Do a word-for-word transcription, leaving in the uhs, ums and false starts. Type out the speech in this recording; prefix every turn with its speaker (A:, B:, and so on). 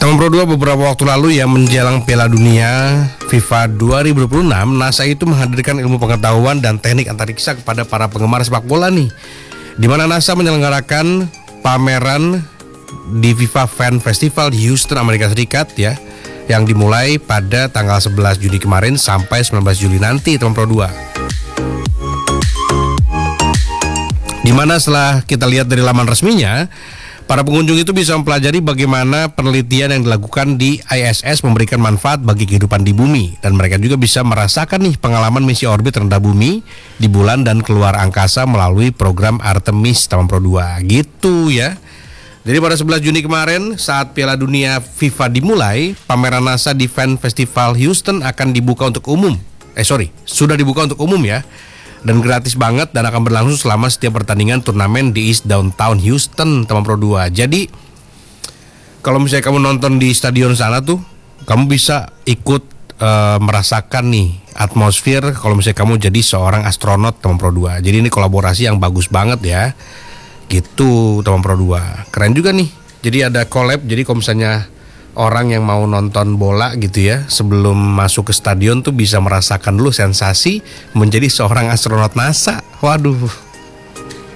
A: Teman Pro dua, beberapa waktu lalu ya menjelang Piala Dunia FIFA dua ribu dua puluh enam, NASA itu menghadirkan ilmu pengetahuan dan teknik antariksa kepada para penggemar sepak bola nih. Di mana NASA menyelenggarakan pameran di FIFA Fan Festival di Houston, Amerika Serikat ya, yang dimulai pada tanggal sebelas Juni kemarin sampai sembilan belas Juli nanti, teman Pro dua. Di mana setelah kita lihat dari laman resminya, para pengunjung itu bisa mempelajari bagaimana penelitian yang dilakukan di I S S memberikan manfaat bagi kehidupan di bumi. Dan mereka juga bisa merasakan nih pengalaman misi orbit rendah bumi di bulan dan keluar angkasa melalui program Artemis, teman Pro dua. Gitu ya. Jadi pada sebelas Juni kemarin saat Piala Dunia FIFA dimulai, pameran NASA di Fan Festival Houston akan dibuka untuk umum. Eh sorry, sudah dibuka untuk umum ya. Dan gratis banget dan akan berlangsung selama setiap pertandingan turnamen di East Downtown Houston, teman Pro dua. Jadi kalau misalnya kamu nonton di stadion sana tuh, kamu bisa ikut uh, merasakan nih atmosfer kalau misalnya kamu jadi seorang astronot, teman Pro dua. Jadi ini kolaborasi yang bagus banget ya. Gitu, teman Pro dua. Keren juga nih. Jadi ada collab. Jadi kalau misalnya orang yang mau nonton bola gitu ya, sebelum masuk ke stadion tuh bisa merasakan dulu sensasi menjadi seorang astronot NASA. Waduh.